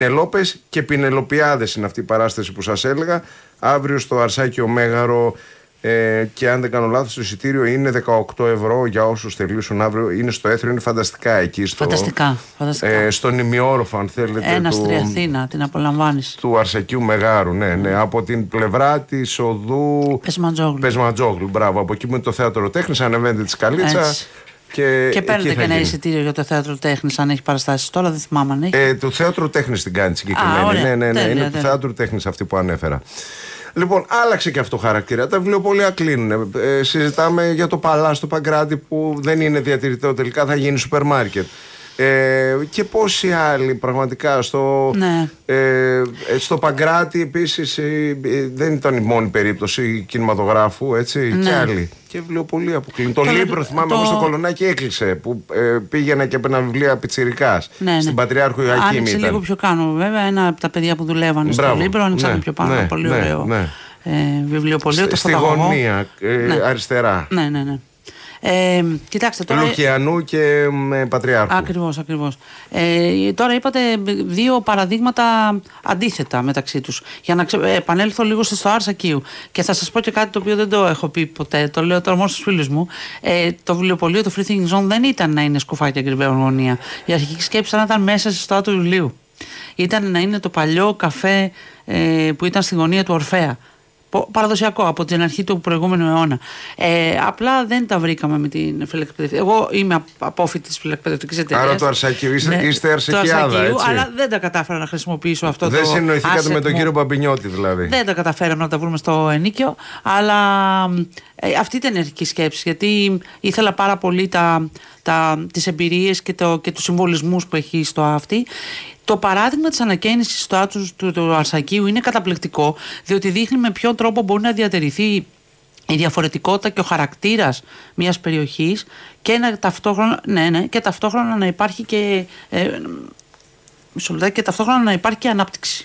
Πινελόπες και Πινελοπιάδες είναι αυτή η παράσταση που σας έλεγα. Αύριο στο Αρσάκιο Μέγαρο. Και αν δεν κάνω λάθος, το εισιτήριο είναι 18 ευρώ για όσους θελήσουν αύριο. Είναι στο Έθριο, είναι φανταστικά εκεί. Φανταστικά. Στον ημιόροφο, αν θέλετε. Ένα στη Αθήνα, την απολαμβάνεις. Του Αρσακίου Μεγάρου, ναι. Από την πλευρά της οδού Πεσματζόγλου. Μπράβο, από εκεί με το Θέατρο Τέχνης, ανεβαίνετε τη Σκαλίτσα. Και παίρνετε και ένα εισιτήριο για το Θέατρο Τέχνης, αν έχει παραστάσεις τώρα, δεν θυμάμαι αν έχει. Το Θέατρο Τέχνης την κάνει συγκεκριμένη. Ναι. Είναι το Θέατρο Τέχνης αυτή που ανέφερα. Λοιπόν, άλλαξε και αυτό χαρακτήρα. Τα βιβλιοπωλεία κλείνουν. Συζητάμε για το Παλά στο Παγκράτη που δεν είναι διατηρητέο, τελικά θα γίνει σούπερ μάρκετ. Και πόσοι άλλοι πραγματικά στο Παγκράτη επίσης δεν ήταν η μόνη περίπτωση κινηματογράφου, έτσι, και άλλοι. Και βιβλιοπωλεία που κλείνουν. Το Λίμπρο, θυμάμαι εγώ στο Κολονάκι έκλεισε, που πήγαινα και έπαιρνα βιβλία πιτσιρικάς στην Πατριάρχου Ιωακήμ. Άνοιξε λίγο πιο κάνω, βέβαια. Ένα από τα παιδιά που δουλεύαν στο Λίμπρο άνοιξαν πιο πάνω. Πολύ ωραίο βιβλιοπωλείο. Στη γωνία, αριστερά. Ναι. Κοιτάξτε τώρα. Λουκιανού και Πατριάρχου. Ακριβώς. Τώρα είπατε δύο παραδείγματα αντίθετα μεταξύ τους. Για να επανέλθω λίγο στο Αρσακίου. Και θα σας πω και κάτι το οποίο δεν το έχω πει ποτέ. Το λέω τώρα μόνο στους φίλους μου. Το βιβλιοπωλείο, το Free Thinking Zone, δεν ήταν να είναι σκουφάκια και γωνία. Η αρχική σκέψη ήταν να ήταν μέσα στο άτομο του βιβλίου. Ήταν να είναι το παλιό καφέ που ήταν στη γωνία του Ορφέα. Παραδοσιακό από την αρχή του προηγούμενου αιώνα. Απλά δεν τα βρήκαμε με την φιλεκπαιδευτική. Εγώ είμαι απόφοιτη τη φιλεκπαιδευτική εταιρεία. Άρα το Αρσακίου, είστε Αρσακιάδα, έτσι. Αλλά δεν τα κατάφερα να χρησιμοποιήσω αυτό δεν συνοηθήκατε με τον κύριο Παμπινιώτη, δηλαδή. Δεν τα καταφέραμε να τα βρούμε στο ενίκιο. Αλλά αυτή ήταν η αρχική σκέψη. Γιατί ήθελα πάρα πολύ τις εμπειρίες και τους συμβολισμούς που έχει στο αυτή. Το παράδειγμα της ανακαίνησης του Αρσακίου είναι καταπληκτικό, διότι δείχνει με ποιον τρόπο μπορεί να διατηρηθεί η διαφορετικότητα και ο χαρακτήρας μιας περιοχής και ταυτόχρονα να υπάρχει και ταυτόχρονα να υπάρχει και ανάπτυξη.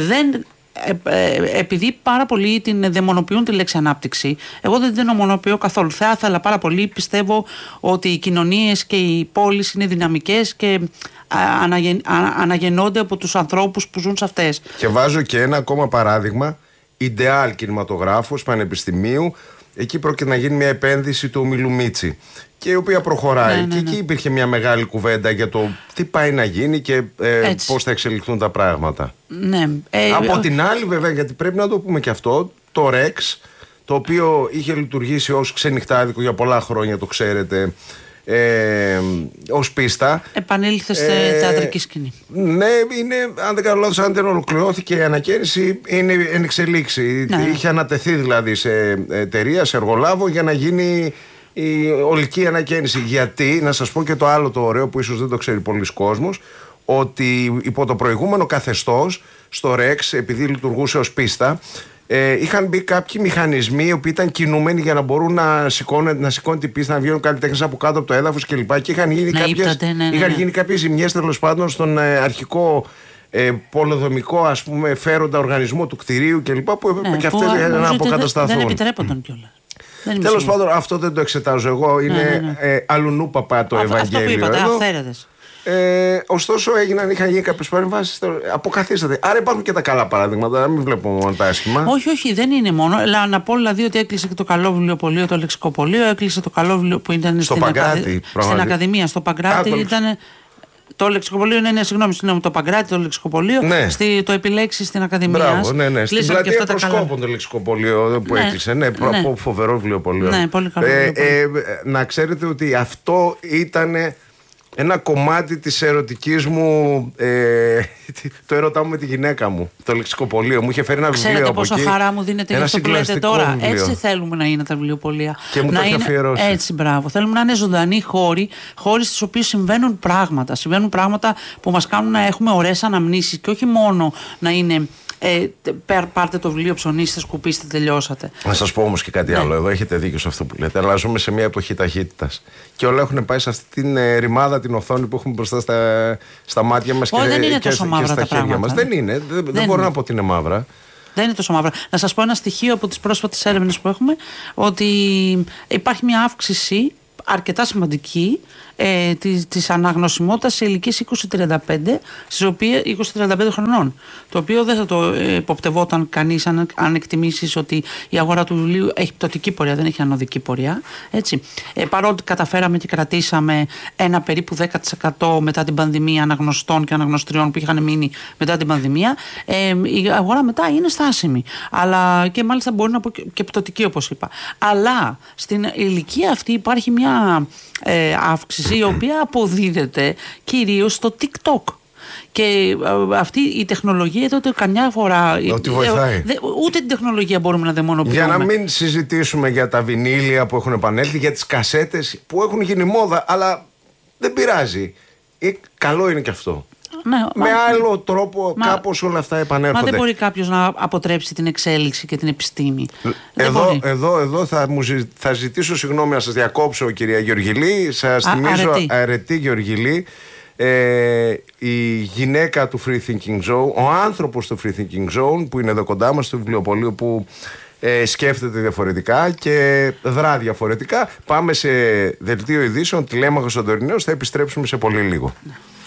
Επειδή πάρα πολλοί την δαιμονοποιούν τη λέξη ανάπτυξη, εγώ δεν την δαιμονοποιώ καθόλου. Θα ήθελα πάρα πολύ, πιστεύω ότι οι κοινωνίες και οι πόλεις είναι δυναμικές και αναγεννώνται από τους ανθρώπους που ζουν σε αυτές. Και βάζω και ένα ακόμα παράδειγμα. Ιντεάλ κινηματογράφος πανεπιστημίου. Εκεί πρόκειται να γίνει μια επένδυση του Μιλουμίτσι, και η οποία προχωράει. Και εκεί υπήρχε μια μεγάλη κουβέντα για το τι πάει να γίνει και πώς θα εξελιχθούν τα πράγματα. Από την άλλη, βέβαια, γιατί πρέπει να το πούμε και αυτό, το Ρεξ, το οποίο είχε λειτουργήσει ως ξενυχτάδικο για πολλά χρόνια, το ξέρετε, ως πίστα. Επανήλθε στη θεατρική σκηνή. Ναι, είναι, αν δεν κάνω λάθος, αν δεν ολοκληρώθηκε η ανακαίνιση, είναι εν εξελίξη. Είχε ανατεθεί δηλαδή σε εταιρεία, σε εργολάβο, για να γίνει η ολική ανακαίνιση. Γιατί, να σας πω και το άλλο το ωραίο που ίσως δεν το ξέρει πολλοί κόσμος, ότι υπό το προηγούμενο καθεστώς στο Ρεξ, επειδή λειτουργούσε ως πίστα, είχαν μπει κάποιοι μηχανισμοί οι οποίοι ήταν κινούμενοι για να μπορούν να σηκώνουν την πίστα, να βγαίνουν καλλιτέχνες από κάτω από το έδαφος κλπ. Και είχαν γίνει κάποιες ζημιές, τέλος πάντων, στον αρχικό πολεοδομικό, ας πούμε, φέροντα οργανισμό του κτηρίου κλπ. Που έπρεπε και αυτές να αποκατασταθούν. Δεν επιτρέπονταν κιόλας. Τέλος πάντων, αυτό δεν το εξετάζω εγώ. Είναι αλουνού παπά το Ευαγγέλιο. Αυτό που είπατε, αυθαίρετες. Ωστόσο, είχαν γίνει κάποιες παρεμβάσεις. Αποκαθίσταται. Άρα υπάρχουν και τα καλά παραδείγματα. Να μην βλέπουμε μόνο τα άσχημα. Όχι, δεν είναι μόνο. Να πω δηλαδή ότι έκλεισε και το καλό βιβλιοπωλείο, το λεξικοπωλείο. Έκλεισε το καλό βιβλίο που ήταν στην Ακαδημία. Στο Παγκράτη ήταν. Το λεξικοπωλείο είναι το Παγκράτη, το λεξικοπωλείο. Το επιλέξει στην Ακαδημία. Μπράβο, ναι. Στην πλατεία Προσκόπων το λεξικοπωλείο που έκλεισε. Ναι, φοβερό βιβλιοπωλείο. Ναι, πολύ καλό. Να ξέρετε ότι αυτό ήταν ένα κομμάτι της ερωτικής μου, το έρωτά μου με τη γυναίκα μου, το λεξικοπωλείο. Μου είχε φέρει ένα βιβλίο από πόσο εκεί. Χαρά μου δίνεται για αυτό που λέτε τώρα. Βιβλίο. Έτσι θέλουμε να είναι τα βιβλιοπωλεία. Και μου το έχει αφιερώσει. Έτσι, μπράβο. Θέλουμε να είναι ζωντανοί χώροι στους οποίους συμβαίνουν πράγματα. Συμβαίνουν πράγματα που μας κάνουν να έχουμε ωραίες αναμνήσεις και όχι μόνο να είναι. Πάρτε το βιβλίο, ψωνίστε, σκουπίστε, τελειώσατε. Να σας πω όμως και κάτι άλλο. Εδώ έχετε δίκιο σε αυτό που λέτε. Αλλά ζούμε σε μια εποχή ταχύτητας. Και όλα έχουν πάει σε αυτή την ρημάδα, την οθόνη που έχουμε μπροστά στα μάτια μας και στα χέρια μας. Δεν είναι. Δεν μπορώ να πω ότι είναι μαύρα. Δεν είναι τόσο μαύρα. Να σας πω ένα στοιχείο από τις πρόσφατες έρευνες που έχουμε, ότι υπάρχει μια αύξηση αρκετά σημαντική της αναγνωσιμότητας σε ηλικίες 20-35, 20-35 χρονών. Το οποίο δεν θα το υποπτευόταν κανείς αν εκτιμήσεις ότι η αγορά του βιβλίου έχει πτωτική πορεία, δεν έχει ανωδική πορεία. Έτσι. Παρότι καταφέραμε και κρατήσαμε ένα περίπου 10% μετά την πανδημία αναγνωστών και αναγνωστριών που είχαν μείνει μετά την πανδημία, η αγορά μετά είναι στάσιμη. Αλλά και μάλιστα μπορεί να πω και πτωτική, όπως είπα. Αλλά στην ηλικία αυτή υπάρχει μια αύξηση η οποία αποδίδεται κυρίως στο TikTok. Και αυτή η τεχνολογία τότε καμιά φορά. Ότι βοηθάει. Ούτε την τεχνολογία μπορούμε να δαιμονοποιούμε. Για να μην συζητήσουμε για τα βινίλια που έχουν επανέλθει, για τις κασέτες που έχουν γίνει μόδα, αλλά δεν πειράζει. Καλό είναι και αυτό. Ναι, με άλλο τρόπο κάπως όλα αυτά επανέρχονται. Μα δεν μπορεί κάποιος να αποτρέψει την εξέλιξη και την επιστήμη. Εδώ θα ζητήσω συγγνώμη να σας διακόψω, κυρία Γεωργιλή. Σας θυμίζω αρετή Γεωργιλή, η γυναίκα του Free Thinking Zone, ο άνθρωπος του Free Thinking Zone που είναι εδώ κοντά μας στο βιβλιοπωλείο, που σκέφτεται διαφορετικά και δρά διαφορετικά. Πάμε σε δελτίο ειδήσεων, τηλέμαχος Αντορινέος, θα επιστρέψουμε σε πολύ λίγο.